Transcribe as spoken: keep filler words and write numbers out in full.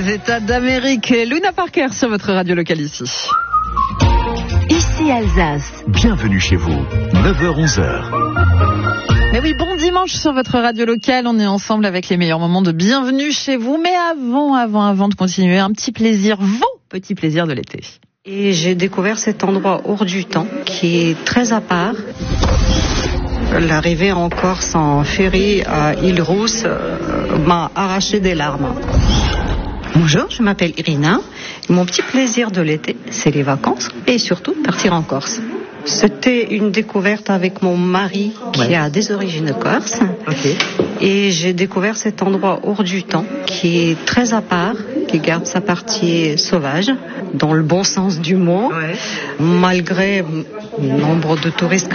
États d'Amérique. Luna Parker sur votre radio locale ici. Ici Alsace. Bienvenue chez vous, neuf heures onze heures. Mais oui, bon dimanche sur votre radio locale. On est ensemble avec les meilleurs moments de bienvenue chez vous. Mais avant, avant, avant de continuer, un petit plaisir, vos petits plaisirs de l'été. Et j'ai découvert cet endroit hors du temps qui est très à part. L'arrivée en Corse en ferry à Île-Rousse euh, m'a arraché des larmes. Bonjour, je m'appelle Irina. Mon petit plaisir de l'été, c'est les vacances et surtout partir en Corse. C'était une découverte avec mon mari qui ouais. a des origines corses. Okay. Et j'ai découvert cet endroit hors du temps qui est très à part, qui garde sa partie sauvage, dans le bon sens du mot, ouais. malgré le nombre de touristes